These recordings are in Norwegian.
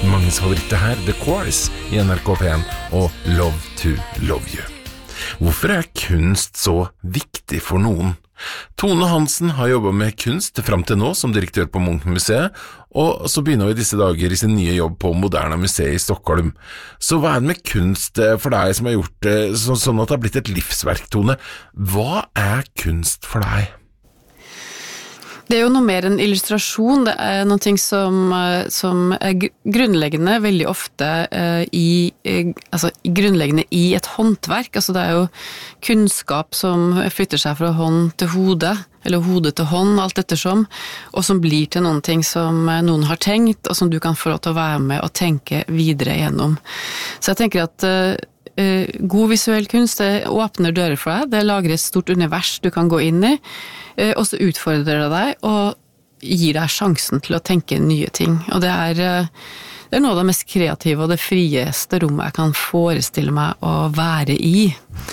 Manges favoritter her, The Course i NRK P1 og Love to Love You. Hvorfor er kunst så viktig for noen? Tone Hansen har jobbet med kunst frem til nå som direktør på Munch-museet, og så begynner hun i disse dager i sin nye jobb på Moderna museet i Stockholm. Så hva er det med kunst for deg som har gjort det sånn at det har blitt et livsverk, Tone? Hva er kunst for deg? Det er jo noe mer enn illustrasjon, det er noe som er grunnleggende veldig ofte grunnleggende i et håndverk. Altså det er jo kunnskap som flytter seg fra hånd til hode, eller hode til hånd, alt ettersom, og som blir til noen ting som noen har tenkt, og som du kan få lov til å være med og tenke videre gjennom. Så jeg tenker at god visuell kunst, det åpner dører for deg, det lager et stort univers du kan gå inn i, og så utfordrer det deg og gir deg sjansen til å tenke nye ting. Og det er noe av det mest kreative og det frieste rommet jeg kan forestille meg å være i.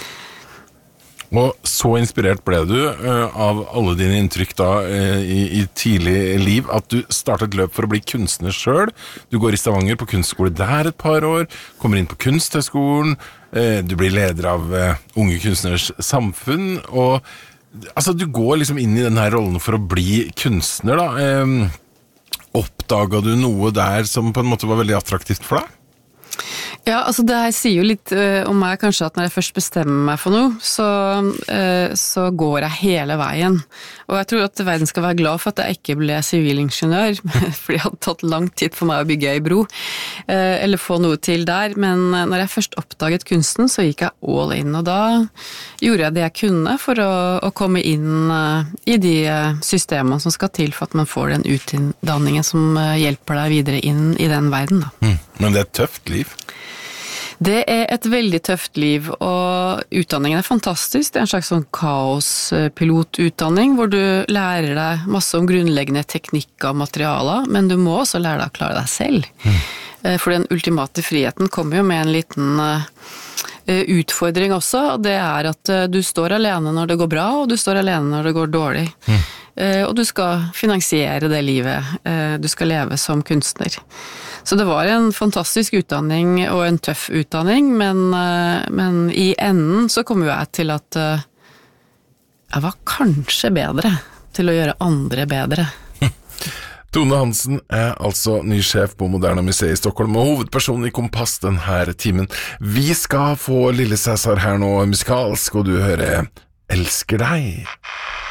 Og så inspirert ble du av alle dine inntrykk da i tidlig liv at du startet løp for å bli kunstner selv. Du går i Stavanger på kunstskole der et par år, kommer inn på Kunsthøgskolen, du blir leder av Unge Kunstners Samfunn, og altså, du går liksom inn i denne rollen for å bli kunstner da. Oppdaget du noe der som på en måte var veldig attraktivt for deg? Ja, altså det her sier jo litt om meg kanskje at når jeg først bestemmer meg for noe, så går jeg hele veien. Og jeg tror at verden skal være glad for at jeg ikke ble sivilingeniør, fordi det hadde tatt lang tid for meg å bygge ei bro, eller få noe til der. Men når jeg først oppdaget kunsten, så gikk jeg all in, og da gjorde jeg det jeg kunne for å komme inn i de systemene som skal til for at man får den utdanningen som hjelper deg videre inn i den verden. Da. Men det er et tøft liv. Det er et veldig tøft liv, og utdanningen er fantastisk. Det er en slags sånn kaospilotutdanning, hvor du lærer deg masse om grunnleggende teknikker og materialer, men du må også lære deg å klare deg selv. For den ultimate friheten kommer jo med en liten utfordring også, og det er at du står alene når det går bra, og du står alene når det går dårlig. Og du skal finansiere det livet du skal leve som kunstner. Så det var en fantastisk utdanning og en tøff utdanning, men i enden så kom jo jeg til at jeg var kanskje bedre til å gjøre andre bedre. Tone Hansen er altså ny sjef på Moderna museet i Stockholm og hovedperson i Kompass denne timen. Vi skal få Lille Cæsar her nå musikalsk, og du hører Elsker deg.